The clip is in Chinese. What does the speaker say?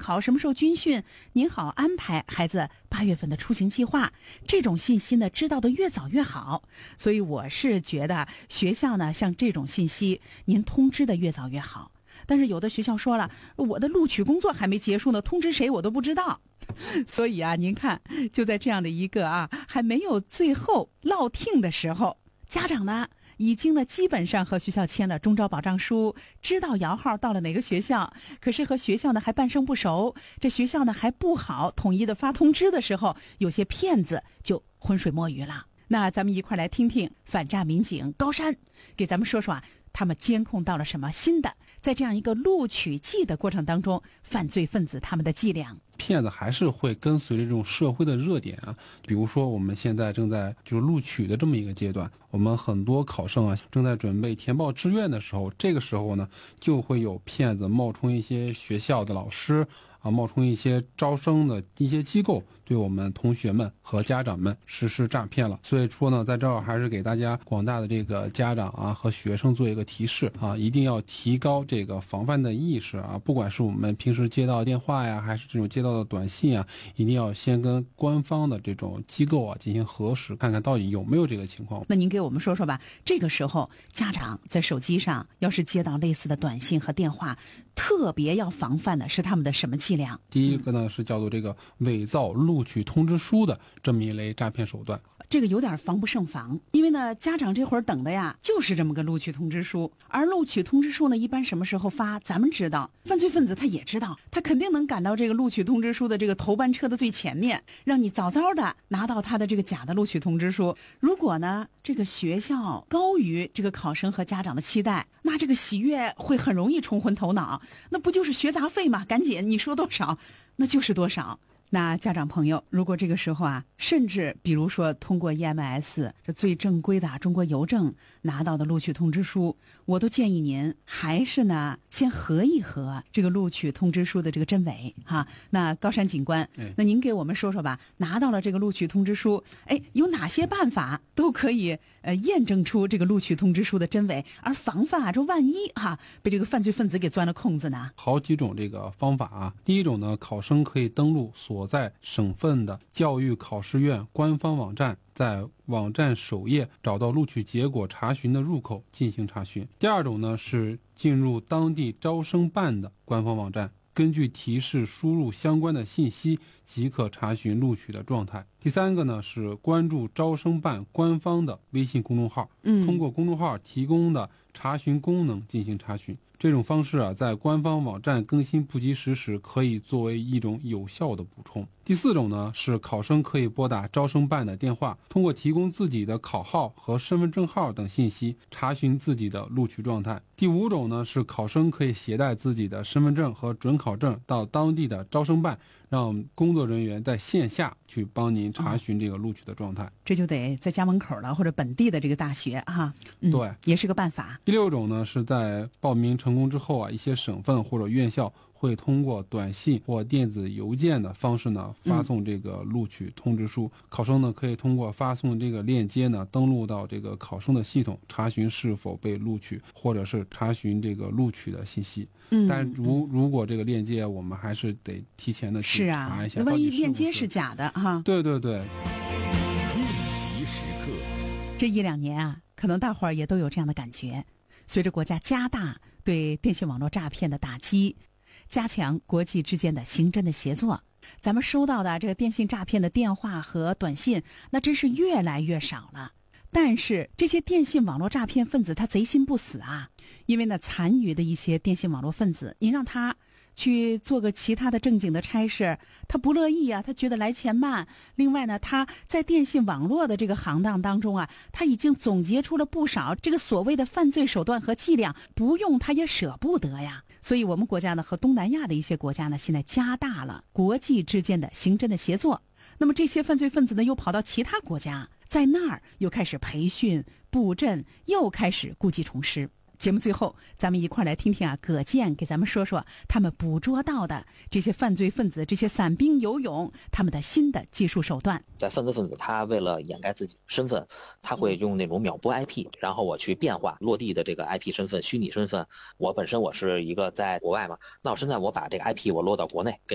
考，什么时候军训，您好安排孩子8月份的出行计划。这种信息呢，知道的越早越好。所以我是觉得学校呢，像这种信息，您通知的越早越好。但是有的学校说了，我的录取工作还没结束呢，通知谁我都不知道。所以啊，您看，就在这样的一个还没有最后落听的时候，家长呢已经呢基本上和学校签了中招保障书，知道摇号到了哪个学校，可是和学校呢还半生不熟，这学校呢还不好统一的发通知的时候，有些骗子就浑水摸鱼了。那咱们一块来听听反诈民警高山给咱们说说他们监控到了什么新的，在这样一个录取季的过程当中，犯罪分子他们的伎俩。 骗子还是会跟随着这种社会的热点比如说我们现在正在就是录取的这么一个阶段，我们很多考生正在准备填报志愿的时候，这个时候呢就会有骗子冒充一些学校的老师冒充一些招生的一些机构，对我们同学们和家长们实施诈骗了。所以说呢，在这儿还是给大家广大的这个家长和学生做一个提示一定要提高这个防范的意识不管是我们平时接到的电话呀，还是这种接到的短信一定要先跟官方的这种机构进行核实，看看到底有没有这个情况。 那您给我们说说吧，这个时候家长在手机上要是接到类似的短信和电话，特别要防范的是他们的什么伎俩？ 第一个呢是叫做这个伪造录取通知书的这么一类诈骗手段。 这个有点防不胜防，因为呢家长这会儿等的呀就是这么个录取通知书，而录取通知书呢一般什么时候发咱们知道，犯罪分子他也知道，他肯定能赶到这个录取通知书的这个头班车的最前面，让你早早的拿到他的这个假的录取通知书。如果呢这个学校高于这个考生和家长的期待，那这个喜悦会很容易冲昏头脑，那不就是学杂费吗？赶紧你说多少那就是多少。那家长朋友，如果这个时候甚至比如说通过 EMS 这最正规的中国邮政拿到的录取通知书，我都建议您还是呢先核一核这个录取通知书的这个真伪那高山警官，那您给我们说说吧，拿到了这个录取通知书，有哪些办法都可以验证出这个录取通知书的真伪，而防范这万一被这个犯罪分子给钻了空子呢？ 好几种这个方法第一种呢，考生可以登录所在省份的教育考试院官方网站，在网站首页找到录取结果查询的入口进行查询。第二种呢是进入当地招生办的官方网站，根据提示输入相关的信息即可查询录取的状态。第三个呢是关注招生办官方的微信公众号，通过公众号提供的查询功能进行查询。这种方式在官方网站更新不及时时可以作为一种有效的补充。第四种呢是考生可以拨打招生办的电话，通过提供自己的考号和身份证号等信息查询自己的录取状态。第五种呢是考生可以携带自己的身份证和准考证到当地的招生办，让工作人员在线下去帮您查询这个录取的状态。 这就得在家门口了，或者本地的这个大学对， 也是个办法。 第六种呢是在报名成功之后一些省份或者院校会通过短信或电子邮件的方式呢发送这个录取通知书。考生呢可以通过发送这个链接呢登录到这个考生的系统，查询是否被录取，或者是查询这个录取的信息。但如果这个链接我们还是得提前的去查一下， 万一链接是假的对对对。 应急时刻， 这1-2年可能大伙儿也都有这样的感觉，随着国家加大对电信网络诈骗的打击，加强国际之间的刑侦的协作，咱们收到的这个电信诈骗的电话和短信那真是越来越少了。但是这些电信网络诈骗分子他贼心不死因为呢残余的一些电信网络分子，您让他去做个其他的正经的差事，他不乐意他觉得来钱慢。另外呢，他在电信网络的这个行当当中他已经总结出了不少这个所谓的犯罪手段和伎俩，不用他也舍不得呀。所以我们国家呢和东南亚的一些国家呢现在加大了国际之间的刑侦的协作。那么这些犯罪分子呢又跑到其他国家，在那儿又开始培训布阵，又开始故技重施。节目最后咱们一块来听听葛健给咱们说说他们捕捉到的这些犯罪分子，这些散兵游勇他们的新的技术手段。 在犯罪分子他为了掩盖自己身份，他会用那种秒拨 IP， 然后我去变化落地的这个 IP 身份，虚拟身份。我本身我是一个在国外嘛，那我现在我把这个 IP 我落到国内，